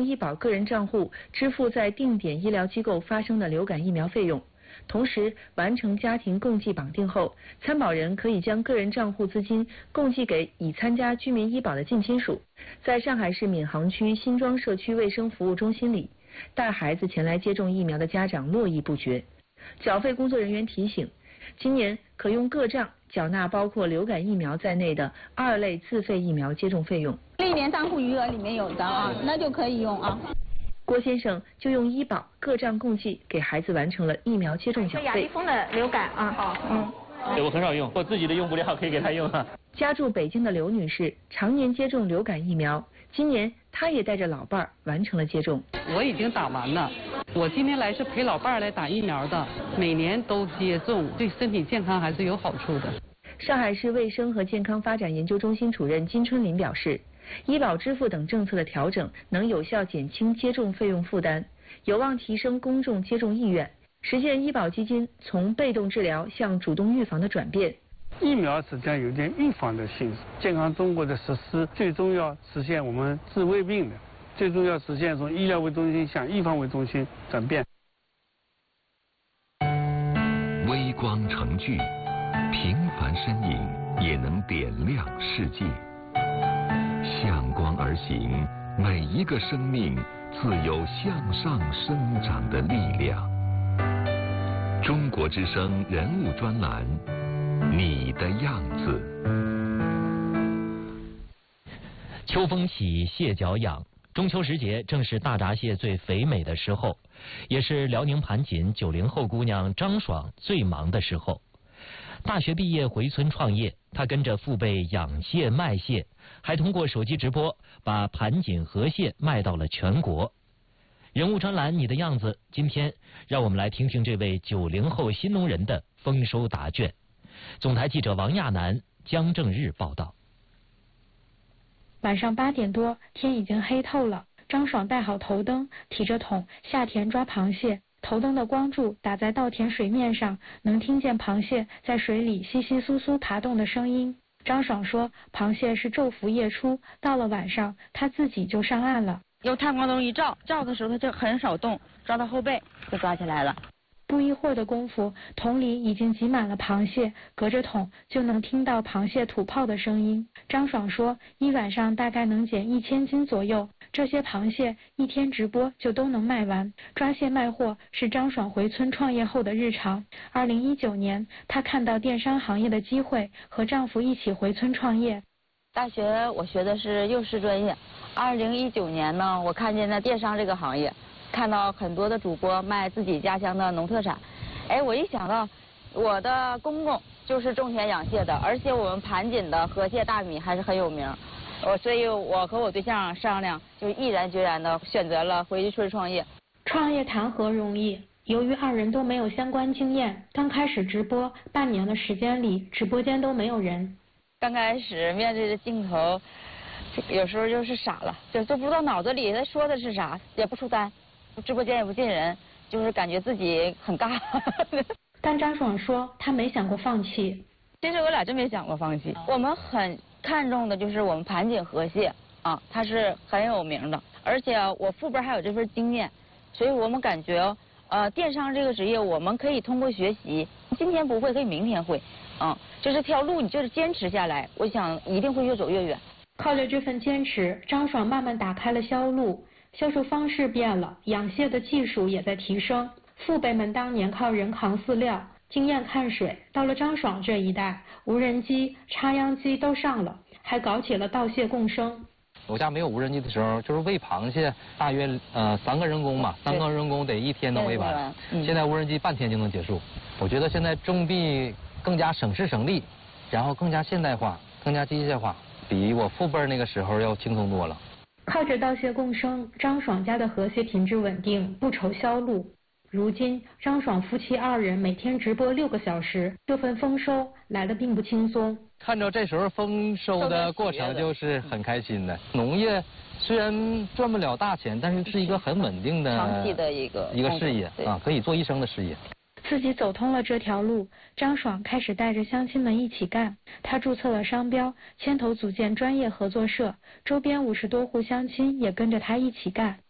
用医保个人账户支付在定点医疗机构发生的流感疫苗费用。同时，完成家庭共济绑定后，参保人可以将个人账户资金共济给已参加居民医保的近亲属。在上海市闵行区新庄社区卫生服务中心里，带孩子前来接种疫苗的家长络绎不绝。缴费工作人员提醒，今年可用个账缴纳包括流感疫苗在内的2类自费疫苗接种费用。 历年账户余额里面有的啊，那就可以用啊。 郭先生就用医保个账共济给孩子完成了疫苗接种缴费。 雅丽峰的流感啊， 对，我很少用，我自己的用不了，可以给他用啊。 家住北京的刘女士常年接种流感疫苗，今年她也带着老伴儿完成了接种。 我已经打完了，我今天来是陪老伴儿来打疫苗的，每年都接种，对身体健康还是有好处的。 上海市卫生和健康发展研究中心主任金春林表示，医保支付等政策的调整能有效减轻接种费用负担，有望提升公众接种意愿，实现医保基金从被动治疗向主动预防的转变。 疫苗实际上有点预防的性质，健康中国的实施最终要实现我们治未病的，最终要实现从医疗为中心向预防为中心转变。 微光成炬，平凡身影也能点亮世界。向光而行，每一个生命自有向上生长的力量。中国之声人物专栏，你的样子。 秋风起，蟹脚痒。中秋时节正是大闸蟹最肥美的时候，也是辽宁盘锦90后姑娘张爽最忙的时候。大学毕业回村创业，她跟着父辈养蟹卖蟹，还通过手机直播把盘锦河蟹卖到了全国。人物专栏你的样子，今天让我们来听听这位90后新农人的丰收答卷。总台记者王亚楠、江正日报道。 晚上8点多，天已经黑透了。张爽带好头灯，提着桶下田抓螃蟹。头灯的光柱打在稻田水面上，能听见螃蟹在水里窸窸窣窣爬动的声音。张爽说，螃蟹是昼伏夜出，到了晚上，他自己就上岸了。 用探光灯一照，照的时候它就很少动，抓到后背就抓起来了。 不一会儿的功夫，桶里已经挤满了螃蟹，隔着桶就能听到螃蟹吐泡的声音。张爽说，一晚上大概能捡1000斤左右，这些螃蟹一天直播就都能卖完。抓蟹卖货是张爽回村创业后的日常。2019年，她看到电商行业的机会，和丈夫一起回村创业。 大学我学的是幼师专业，2019年呢，我看见了电商这个行业。看到很多的主播卖自己家乡的农特产，我一想到我的公公就是种田养蟹的，而且我们盘锦的河蟹大米还是很有名，所以我和我对象商量，就毅然决然的选择了回村创业。 创业谈何容易？由于2人都没有相关经验，刚开始直播半年的时间里，直播间都没有人。 刚开始面对着镜头，有时候就是傻了，就不知道脑子里他说的是啥，也不出单。直播间也不进人，就是感觉自己很尬。 但张爽说，他没想过放弃。 其实我俩真没想过放弃。我们很看重的就是我们盘锦河蟹啊，它是很有名的，而且我父辈还有这份经验，所以我们感觉电商这个职业我们可以通过学习，今天不会可以明天会，就这条路你就是坚持下来，我想一定会越走越远。 靠着这份坚持，张爽慢慢打开了销路。销售方式变了，养蟹的技术也在提升。父辈们当年靠人扛饲料，经验看水，到了张爽这一代，无人机、插秧机都上了，还搞起了稻蟹共生。 我家没有无人机的时候，就是喂螃蟹，大约3个人工嘛，3个人工得1天能喂完。现在无人机半天就能结束。我觉得现在种地更加省时省力，然后更加现代化、更加机械化，比我父辈那个时候要轻松多了。 靠着稻蟹共生，张爽家的河蟹品质稳定，不愁销路。如今，张爽夫妻2人每天直播6个小时，这份丰收来得并不轻松。 看着这时候丰收的过程，就是很开心的。农业虽然赚不了大钱，但是是一个很稳定的、 长期的一个事业啊，可以做一生的事业。 自己走通了这条路，张爽开始带着乡亲们一起干。他注册了商标，牵头组建专业合作社，周边50多户乡亲也跟着他一起干。